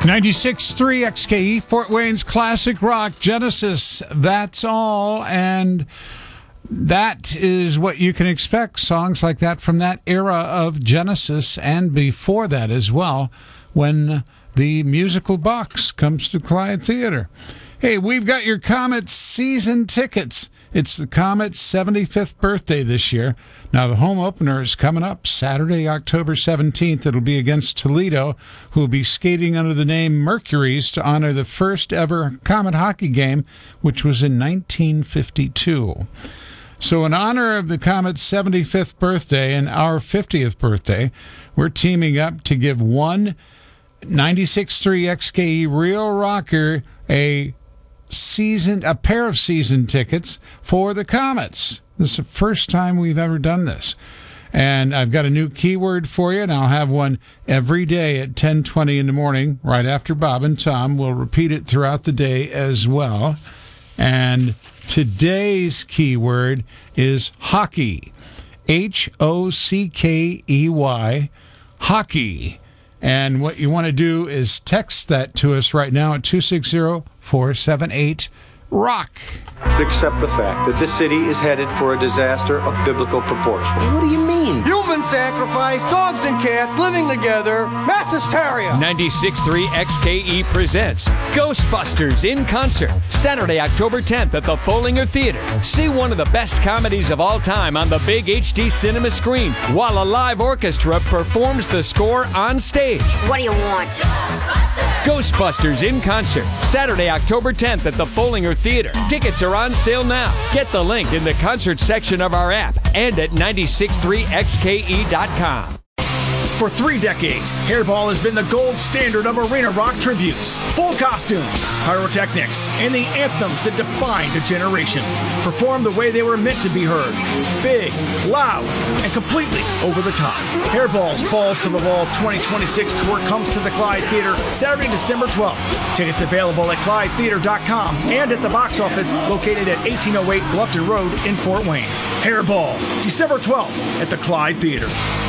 96.3 XKE, Fort Wayne's classic rock, Genesis, That's All, and that is what you can expect, songs like that from that era of Genesis and before that as well, when the musical box comes to Clyde Theater. Hey, we've got your Comets season tickets. It's the Comets' 75th birthday this year. Now, the home opener is coming up Saturday, October 17th. It'll be against Toledo, who will be skating under the name Mercuries to honor the first ever Comet hockey game, which was in 1952. So in honor of the Comets' 75th birthday and our 50th birthday, we're teaming up to give one 96.3 XKE Real Rocker a pair of season tickets for the Comets. This is the first time we've ever done this. And I've got a new keyword for you, and I'll have one every day at 10:20 in the morning, right after Bob and Tom. We'll repeat it throughout the day as well. And today's keyword is hockey. Hockey. Hockey. And what you want to do is text that to us right now at 260-478-ROCK. Accept the fact that this city is headed for a disaster of biblical proportion. What do you mean? Human sacrifice, dogs and cats living together, mass hysteria. 96.3 XKE presents Ghostbusters in concert, Saturday, October 10th at the Follinger Theater. See one of the best comedies of all time on the big HD cinema screen, while a live orchestra performs the score on stage. What do you want? Ghostbusters in concert, Saturday, October 10th at the Follinger Theater. Tickets are on sale now. Get the link in the concert section of our app and at 963xke.com. For 3 decades, Hairball has been the gold standard of arena rock tributes. Full costumes, pyrotechnics, and the anthems that defined a generation. Performed the way they were meant to be heard. Big, loud, and completely over the top. Hairball's Balls to the Wall 2026 tour comes to the Clyde Theater Saturday, December 12th. Tickets available at ClydeTheater.com and at the box office located at 1808 Bluffton Road in Fort Wayne. Hairball, December 12th at the Clyde Theater.